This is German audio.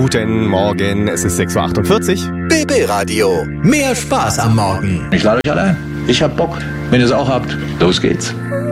Guten Morgen, es ist 6.48 Uhr. BB Radio. Mehr Spaß am Morgen. Ich lade euch alle ein. Ich hab Bock. Wenn ihr es auch habt, los geht's.